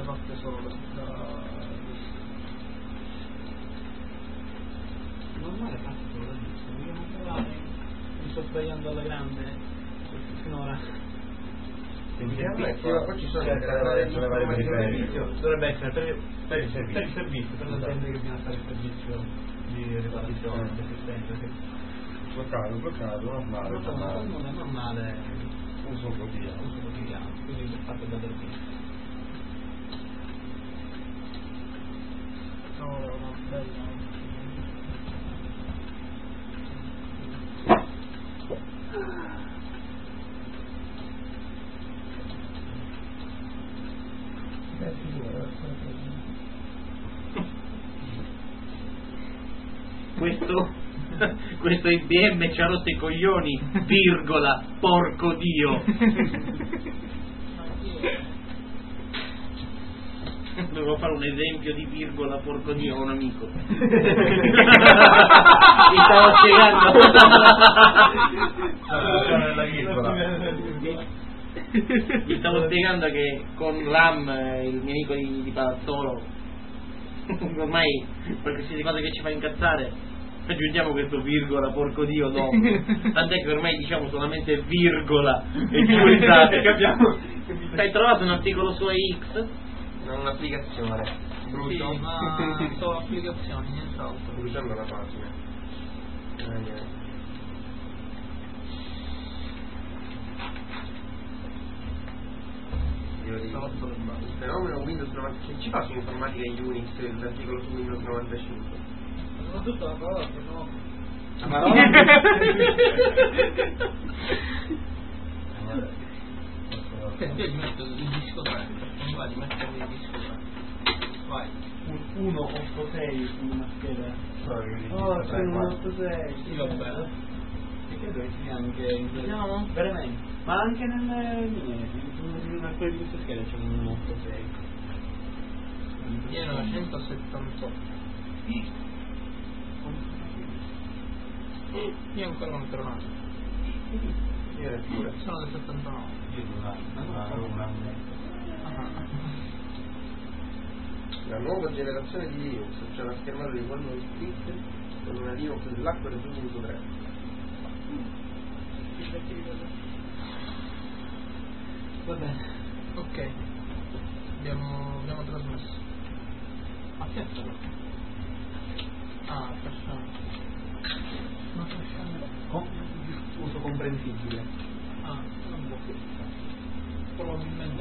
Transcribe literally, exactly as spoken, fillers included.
fatte solo da... Non male fatte solo da disco, dobbiamo trovare, mi sto sbagliando alla grande, finora. Poi ci sono le servizio. Dovrebbe essere per, per, il servizio, per il servizio, per la gente che viene a fare il servizio di riparazione, di assistenza. Bloccato, bloccato, normale. Non normale, non normale, uso quotidiano. uso quotidiano, quindi per fatto da dormire. No, no, bella. Questo questo I B M ci ha rotto i coglioni, virgola, porco Dio. Dovevo fare un esempio di virgola, porco Dio, a un amico. Mi stavo spiegando. La virgola. Mi stavo spiegando che con Lam, il mio amico di, di Palazzolo, ormai qualsiasi cosa che ci fa incazzare aggiungiamo questo virgola, porco Dio, dopo. Tant'è che ormai diciamo solamente virgola e giù risate, capiamo? Hai trovato un articolo su A X? Non un'applicazione. Brucio. Sì, ma solo applicazioni, nient'altro. Bruciando la pagina. Eh, niente. Io dico, il fenomeno Windows novanta, che ci fa su informatica e Unix l'articolo su Windows novantacinque? Soprattutto la parola, no? La parola? Senti, io gli metto il disco tre, non va di mettere il disco tre. Vai. Un uno otto sei su una scheda. Oh, c'è un otto sei. Sì, va bene. E credo che sia anche Vediamo? veramente. Ma anche nelle mie, in una quelle di queste schede c'è un otto sei. millenovecentosettantotto. Io ancora non ero nato. Io ero pure. Sono del settantanove. Io un anno. La nuova generazione di Linux, cioè una schermata di Windows Split con una Linux dell'acqua del Windows tre. Va bene. Ok. Abbiamo, abbiamo trasmesso. Ma che è stato? Ah, facciamo. Ma facciamo. Con uso comprensibile. Ah, non può. Probabilmente